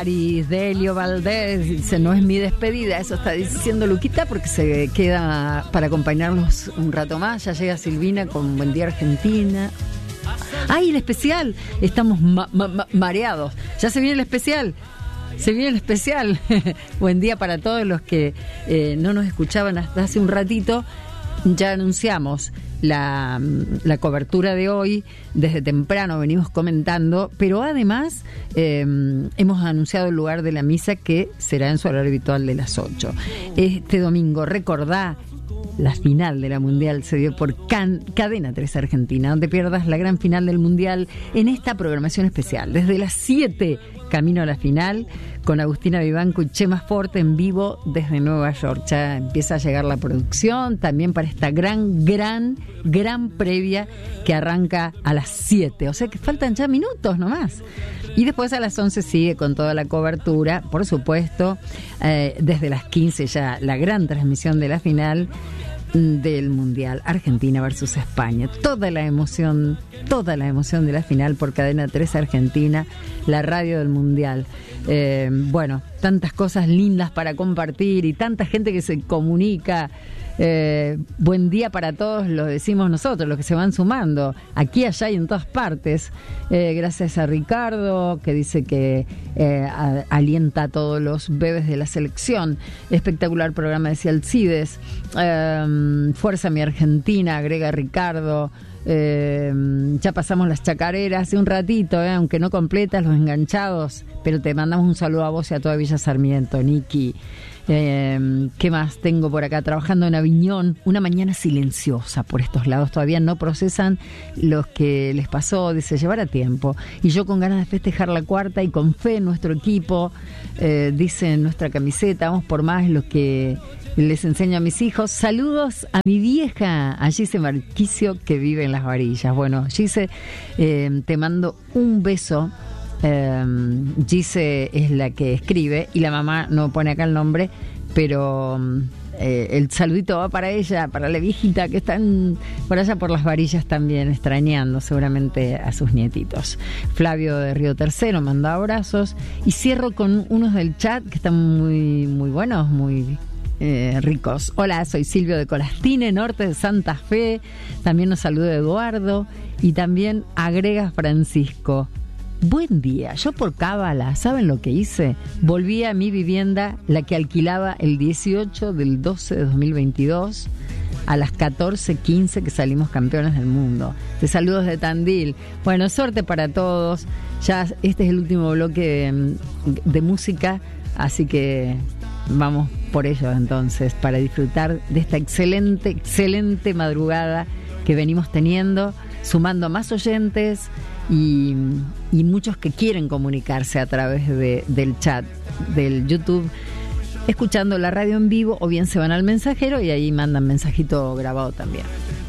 París, Delio Valdés, dice, no es mi despedida, eso está diciendo Luquita porque se queda para acompañarnos un rato más. Ya llega Silvina con Buen Día Argentina. ¡Ay, el especial! Estamos mareados. Ya se viene el especial. Se viene el especial. Buen día para todos los que no nos escuchaban hasta hace un ratito. Ya anunciamos la cobertura de hoy, desde temprano venimos comentando, pero además hemos anunciado el lugar de la misa que será en su horario habitual de las 8. Este domingo, recordá, la final de la Mundial se dio por Cadena 3 Argentina. No te pierdas la gran final del Mundial en esta programación especial. Desde las 7, camino a la final, con Agustina Vivanco y Chema Forte en vivo desde Nueva York. Ya empieza a llegar la producción también para esta gran previa que arranca a las 7. O sea que faltan ya minutos nomás. Y después a las 11 sigue con toda la cobertura. Por supuesto, desde las 15 ya la gran transmisión de la final del Mundial, Argentina versus España. Toda la emoción de la final por Cadena 3 Argentina, la radio del Mundial. Bueno, tantas cosas lindas para compartir y tanta gente que se comunica. Buen día para todos, lo decimos nosotros, los que se van sumando aquí, allá y en todas partes. Gracias a Ricardo, que dice que alienta a todos los bebés de la selección. Espectacular programa, decía Alcides. Fuerza mi Argentina, agrega Ricardo. Ya pasamos las chacareras hace un ratito, aunque no completas, los enganchados, pero te mandamos un saludo a vos y a toda Villa Sarmiento, Niki. ¿Qué más tengo por acá? Trabajando en Aviñón, una mañana silenciosa por estos lados, todavía no procesan lo que les pasó, dice, llevará tiempo, y yo con ganas de festejar la cuarta y con fe en nuestro equipo, dice en nuestra camiseta, vamos por más, lo que les enseño a mis hijos. Saludos a mi vieja, a Gise Marquicio, que vive en Las Varillas. Bueno, Gise, te mando un beso. Gise es la que escribe y la mamá no pone acá el nombre, pero el saludito va para ella, para la viejita que están por allá por Las Varillas también, extrañando seguramente a sus nietitos. Flavio de Río Tercero manda abrazos y cierro con unos del chat que están muy buenos, muy ricos. Hola, soy Silvio de Colastine, norte de Santa Fe. También nos saluda Eduardo y también agrega Francisco. Buen día, yo por cábala, ¿saben lo que hice? Volví a mi vivienda, la que alquilaba el 18 del 12 de 2022, a las 14:15 que salimos campeones del mundo. Te saludos de Tandil. Bueno, suerte para todos. Ya este es el último bloque de música, así que vamos por ello entonces, para disfrutar de esta excelente madrugada que venimos teniendo, sumando a más oyentes y muchos que quieren comunicarse a través del chat del YouTube, escuchando la radio en vivo, o bien se van al mensajero y ahí mandan mensajito grabado también.